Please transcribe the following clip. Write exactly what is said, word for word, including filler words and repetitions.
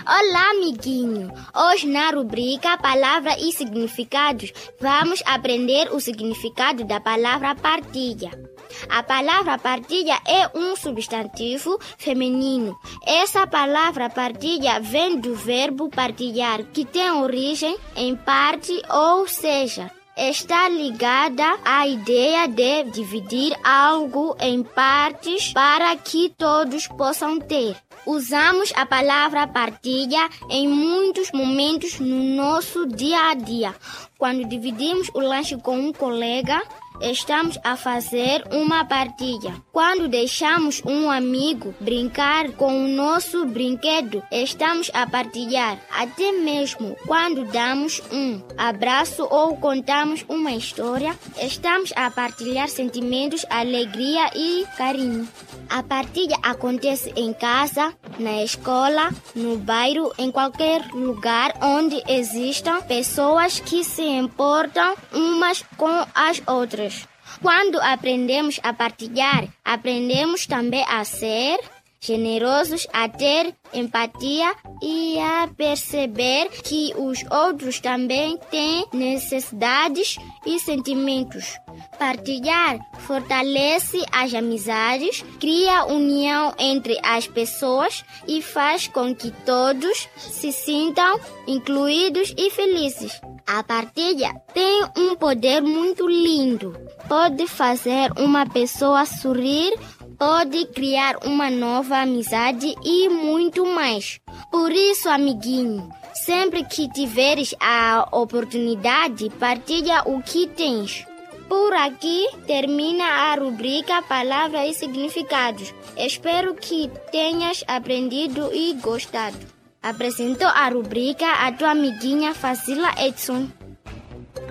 Olá, amiguinho! Hoje na rubrica Palavra e Significados, vamos aprender o significado da palavra partilha. A palavra partilha é um substantivo feminino. Essa palavra partilha vem do verbo partilhar, que tem origem em parte, ou seja, está ligada à ideia de dividir algo em partes para que todos possam ter. Usamos a palavra partilha em muitos momentos no nosso dia a dia. Quando dividimos o lanche com um colega, estamos a fazer uma partilha. Quando deixamos um amigo brincar com o nosso brinquedo, estamos a partilhar. Até mesmo quando damos um abraço ou contamos uma história, estamos a partilhar sentimentos, alegria e carinho. A partilha acontece em casa, na escola, no bairro, em qualquer lugar onde existam pessoas que se importam umas com as outras. Quando aprendemos a partilhar, aprendemos também a ser generosos, a ter empatia e a perceber que os outros também têm necessidades e sentimentos. Partilhar fortalece as amizades, cria união entre as pessoas e faz com que todos se sintam incluídos e felizes. A partilha tem um poder muito lindo. Pode fazer uma pessoa sorrir, pode criar uma nova amizade e muito mais. Por isso, amiguinho, sempre que tiveres a oportunidade, partilha o que tens. Por aqui termina a rubrica Palavras e Significados. Espero que tenhas aprendido e gostado. Apresentou a rubrica a tua amiguinha Fazila Edson.